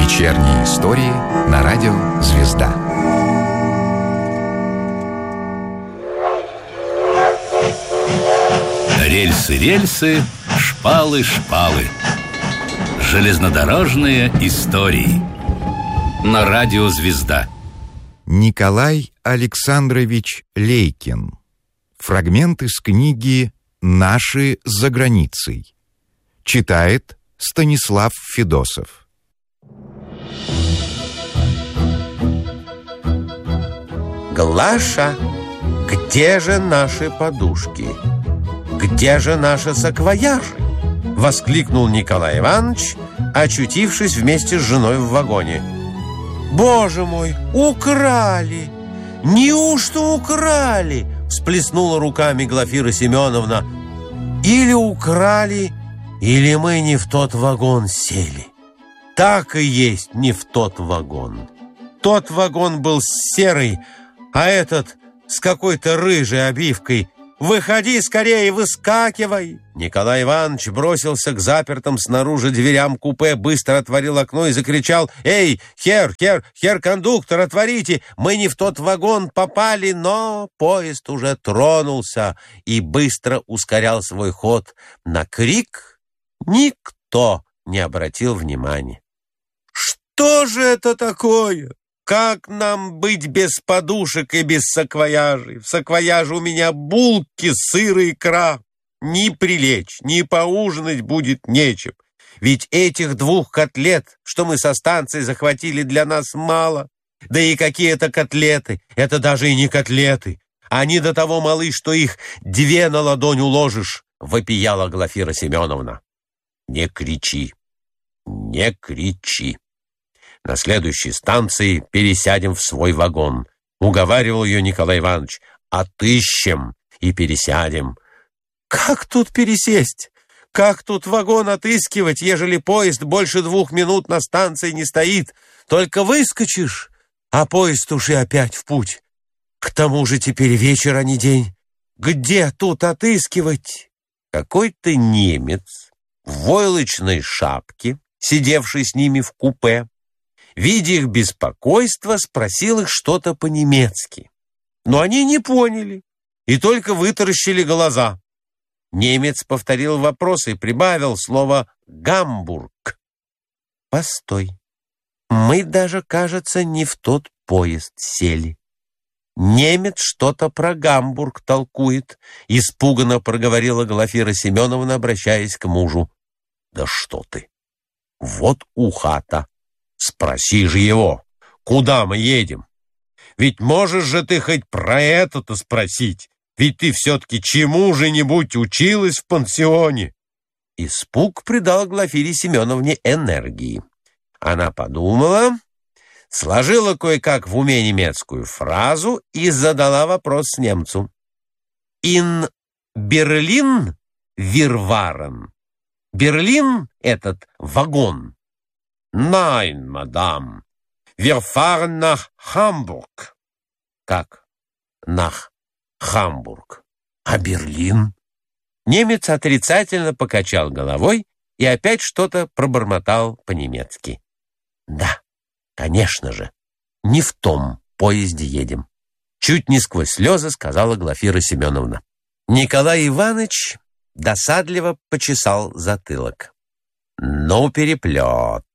Вечерние истории на радио «Звезда». Рельсы, рельсы, шпалы, шпалы. Железнодорожные истории на радио «Звезда». Николай Александрович Лейкин. Фрагмент из книги «Наши за границей». Читает Станислав Федосов. Глаша, где же наши подушки? Где же наши саквояжи? Воскликнул Николай Иванович, очутившись вместе с женой в вагоне. Боже мой, украли! Неужто украли? Всплеснула руками Глафира Семеновна. Или украли, или мы не в тот вагон сели. Так и есть, не в тот вагон. Тот вагон был серый, а этот с какой-то рыжей обивкой. «Выходи скорее, выскакивай!» Николай Иванович бросился к запертым снаружи дверям купе, быстро отворил окно и закричал: «Эй, хер, кондуктор, отворите! Мы не в тот вагон попали!» Но поезд уже тронулся и быстро ускорял свой ход. На крик никто не обратил внимания. «Что же это такое? Как нам быть без подушек и без саквояжей? В саквояже у меня булки, сыр и икра. Ни прилечь, ни поужинать будет нечем. Ведь этих 2 котлет, что мы со станции захватили, для нас мало. Да и какие это котлеты? Это даже и не котлеты. Они до того малы, что их 2 на ладонь уложишь», — вопияла Глафира Семеновна. «Не кричи, не кричи. На следующей станции пересядем в свой вагон», — уговаривал ее Николай Иванович. «Отыщем и пересядем». «Как тут пересесть? Как тут вагон отыскивать, ежели поезд больше 2 минут на станции не стоит? Только выскочишь, а поезд уж и опять в путь. К тому же теперь вечер, а не день. Где тут отыскивать?» Какой-то немец в войлочной шапке, сидевший с ними в купе, видя их беспокойство, спросил их что-то по-немецки. Но они не поняли и только вытаращили глаза. Немец повторил вопрос и прибавил слово «Гамбург». «Постой, мы даже, кажется, не в тот поезд сели. Немец что-то про Гамбург толкует», — испуганно проговорила Глафира Семеновна, обращаясь к мужу. «Да что ты! Вот ухата! Спроси же его, куда мы едем? Ведь можешь же ты хоть про это-то спросить, ведь ты все-таки чему-же-нибудь училась в пансионе». Испуг придал Глафире Семеновне энергии. Она подумала, сложила кое-как в уме немецкую фразу и задала вопрос немцу. «Ин Берлин wir Берлин этот вагон?» «Nein, мадам, wir fahren nach Hamburg». «Как? Nach Hamburg? А Берлин?» Немец отрицательно покачал головой и опять что-то пробормотал по-немецки. «Да, конечно же, не в том поезде едем», — чуть не сквозь слезы сказала Глафира Семеновна. Николай Иванович досадливо почесал затылок. «Ну, переплет!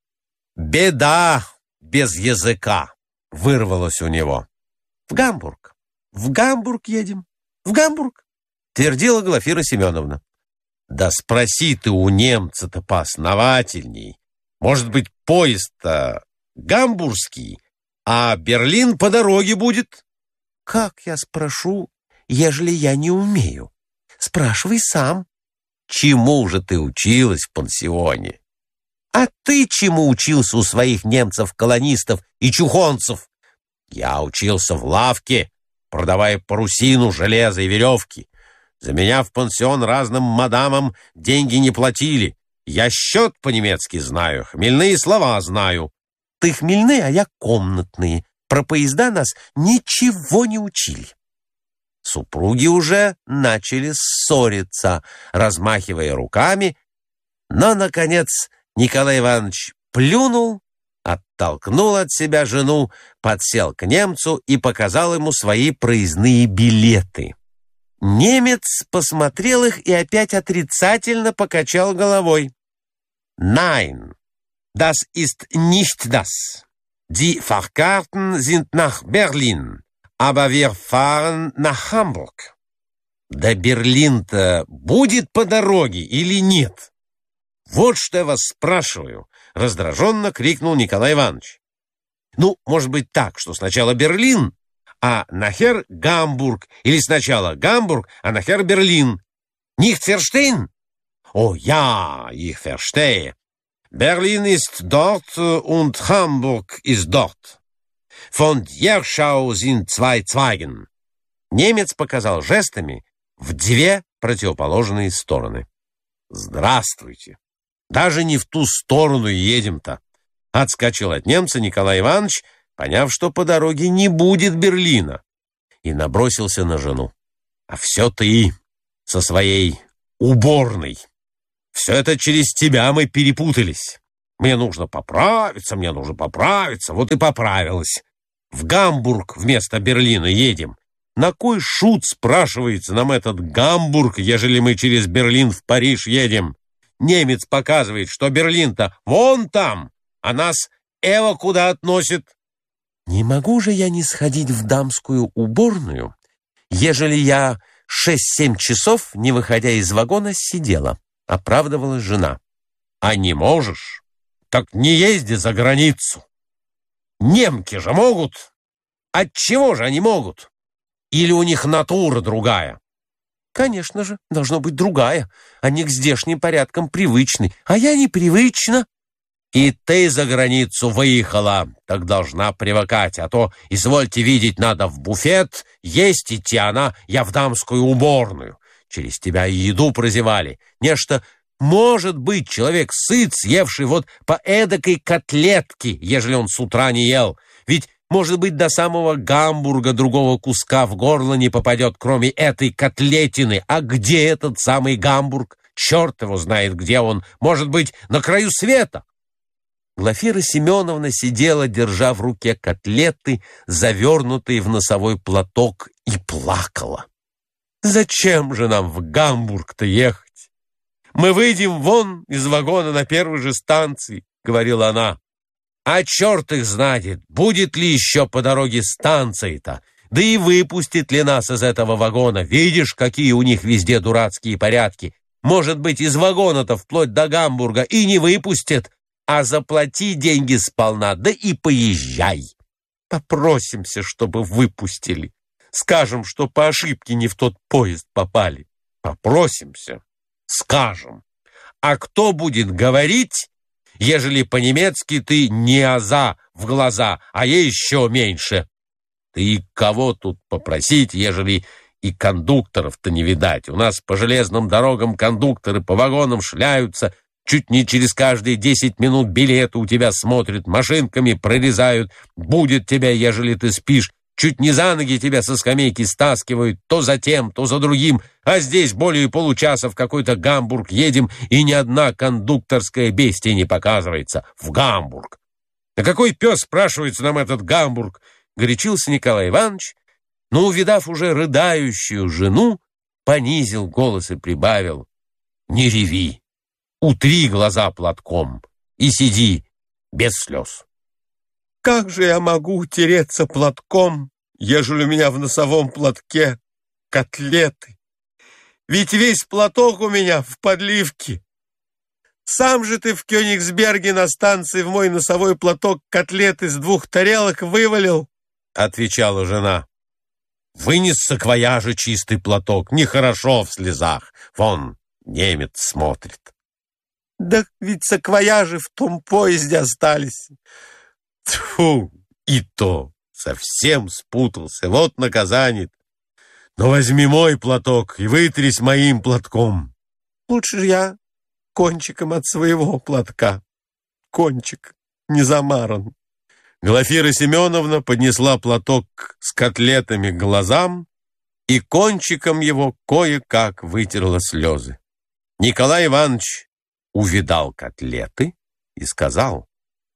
Беда без языка!» — вырвалось у него. «В Гамбург едем, в Гамбург!» — твердила Глафира Семеновна. «Да спроси ты у немца-то поосновательней. Может быть, поезд-то гамбургский, а Берлин по дороге будет?» «Как я спрошу, ежели я не умею? Спрашивай сам». «Чему же ты училась в пансионе? А ты чему учился у своих немцев-колонистов и чухонцев?» «Я учился в лавке, продавая парусину, железо и веревки. За меня в пансион разным мадамам деньги не платили. Я счет по-немецки знаю, хмельные слова знаю». «Ты хмельные, а я комнатные. Про поезда нас ничего не учили». Супруги уже начали ссориться, размахивая руками, но, наконец, Николай Иванович плюнул оттолкнул от себя жену, подсел к немцу и показал ему свои проездные билеты. Немец посмотрел их и опять отрицательно покачал головой. «Nein, das ist nicht das. Die Fahrkarten sind nach Berlin, aber wir fahren nach Hamburg». «Да Берлин-то будет по дороге или нет? Вот что я вас спрашиваю», — раздраженно крикнул Николай Иванович. «Ну, может быть так, что сначала Берлин, а нахер Гамбург, или сначала Гамбург, а нахер Берлин. Nicht verstehen? О, ja, ich verstehe. Berlin ist dort und Hamburg ist dort. Von Jerschau sind zwei Zweigen». Немец показал жестами в две противоположные стороны. «Здравствуйте! Даже не в ту сторону едем-то!» Отскочил от немца Николай Иванович, поняв, что по дороге не будет Берлина, и набросился на жену. «А все ты со своей уборной! Все это через тебя мы перепутались! Мне нужно поправиться, вот и поправилась! В Гамбург вместо Берлина едем! На кой шут, спрашивается, нам этот Гамбург, ежели мы через Берлин в Париж едем? Немец показывает, что Берлин-то вон там, а нас эво куда относит». «Не могу же я не сходить в дамскую уборную, ежели я 6-7 часов, не выходя из вагона, сидела», — оправдывалась жена. «А не можешь? Так не езди за границу. Немки же могут. Отчего же они могут? Или у них натура другая?» «Конечно же, должно быть другая. Они к здешним порядкам привычны, а я не привычна». «И ты за границу выехала, так должна привыкать, а то, извольте видеть, надо в буфет, есть идти, я в дамскую уборную. Через тебя и еду прозевали. Нечто, может быть, человек сыт, съевший вот по эдакой котлетке, ежели он с утра не ел. Ведь, может быть, до самого Гамбурга другого куска в горло не попадет, кроме этой котлетины. А где этот самый Гамбург? Черт его знает, где он. Может быть, на краю света?» Глафира Семеновна сидела, держа в руке котлеты, завернутые в носовой платок, и плакала. «Зачем же нам в Гамбург-то ехать? Мы выйдем вон из вагона на первой же станции», — говорила она. «А черт их знает, будет ли еще по дороге станции-то, да и выпустит ли нас из этого вагона. Видишь, какие у них везде дурацкие порядки. Может быть, из вагона-то вплоть до Гамбурга и не выпустят. А заплати деньги сполна, да и поезжай. Попросимся, чтобы выпустили. Скажем, что по ошибке не в тот поезд попали. Попросимся, скажем. А кто будет говорить, ежели по-немецки ты не аза в глаза, а ей еще меньше? Ты кого тут попросить, ежели и кондукторов-то не видать? У нас по железным дорогам кондукторы по вагонам шляются, чуть не через каждые 10 минут билеты у тебя смотрят, машинками прорезают, будет тебя, ежели ты спишь, чуть не за ноги тебя со скамейки стаскивают, то за тем, то за другим, а здесь более получаса в какой-то Гамбург едем, и ни одна кондукторская бестия не показывается. В Гамбург! А какой пес, спрашивается, нам этот Гамбург? Горячился Николай Иванович, но, увидав уже рыдающую жену, понизил голос и прибавил: «Не реви! Утри глаза платком и сиди без слез». «Как же я могу утереться платком, ежели у меня в носовом платке котлеты? Ведь весь платок у меня в подливке. Сам же ты в Кёнигсберге на станции в мой носовой платок котлеты с 2 тарелок вывалил», — отвечала жена. «Вынес с саквояжа чистый платок, нехорошо в слезах. Вон, немец смотрит». «Да ведь саквояжи в том поезде остались». «Тьфу, и то совсем спутался, вот наказание. Но возьми мой платок и вытрись моим платком». «Лучше же я кончиком от своего платка. Кончик не замаран». Глафира Семеновна поднесла платок с котлетами к глазам и кончиком его кое-как вытерла слезы. Николай Иванович увидал котлеты и сказал: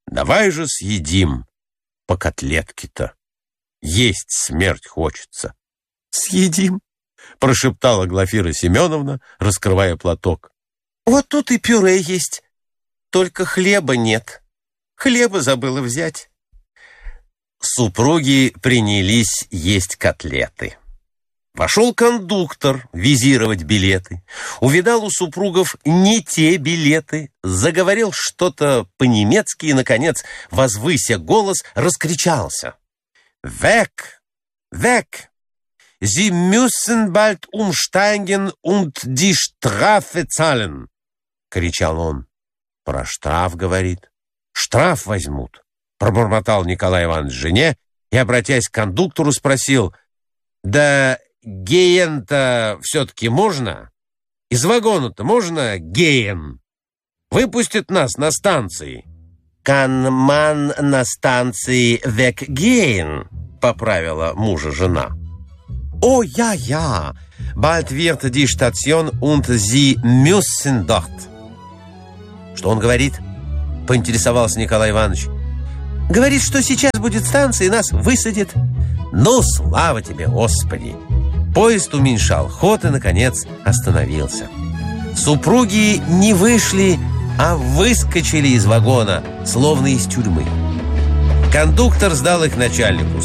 Давай же съедим по котлетке-то. Есть смерть хочется. Съедим, прошептала Глафира Семеновна, раскрывая платок. Вот тут и пюре есть, только хлеба нет. Хлеба забыла взять. Супруги принялись есть котлеты. Вошел кондуктор визировать билеты. Увидал у супругов не те билеты. Заговорил что-то по-немецки и, наконец, возвыся голос, раскричался. «Weg! Weg! Sie müssen bald umsteigen und die Strafe zahlen!» — кричал он. «Про штраф, — говорит. — Штраф возьмут!» — пробормотал Николай Иванович жене и, обратясь к кондуктору, спросил: «Да геен-то все-таки можно? Из вагона-то можно геен? Выпустят нас на станции». «Kann man на станции weggehen?» — поправила мужа жена. «О, ja, bald wird die Station und Sie müssen dort». «Что он говорит?» — поинтересовался Николай Иванович. «Говорит, что сейчас будет станция и нас высадит». «Ну, слава тебе, Господи!» Поезд уменьшал ход и, наконец, остановился. Супруги не вышли, а выскочили из вагона, словно из тюрьмы. Кондуктор сдал их начальнику